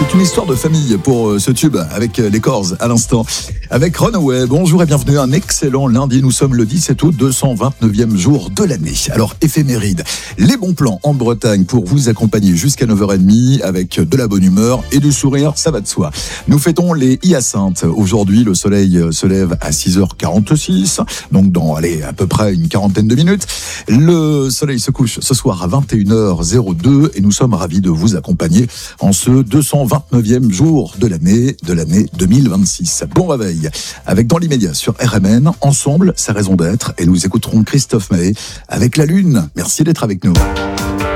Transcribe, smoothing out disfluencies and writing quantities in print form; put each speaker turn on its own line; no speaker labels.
C'est une histoire de famille pour ce tube avec les Corrs à l'instant. Avec Runaway, bonjour et bienvenue. Un excellent lundi, nous sommes le 17 août, 229e jour de l'année. Alors, éphéméride, les bons plans en Bretagne pour vous accompagner jusqu'à 9h30 avec de la bonne humeur et du sourire, ça va de soi. Nous fêtons les Hyacinthes. Aujourd'hui, le soleil se lève à 6h46, donc dans, à peu près une quarantaine de minutes. Le soleil se couche ce soir à 21h02 et nous sommes ravis de vous accompagner en ce 229e jour de l'année 2026. Bon réveil avec dans l'immédiat sur RMN, ensemble, sa raison d'être, et nous écouterons Christophe Maé avec La Lune. Merci d'être avec nous.